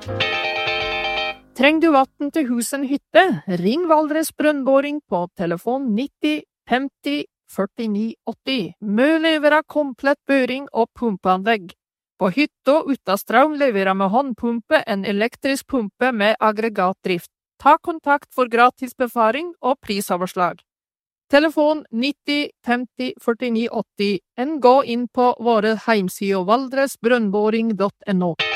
Treng du vatten til husen hytte? Ring Valdres Brønnboring på telefon 90 50 49 80. Mø leverer komplett børing og pumpeanlegg. På hytta uten strøm leverer med håndpumpe en elektrisk pumpe med aggregatdrift. Ta kontakt for gratis befaring og prisoverslag. Telefon 90 50 49 80. En gå inn på våre heimsider valdresbrønnboring.no.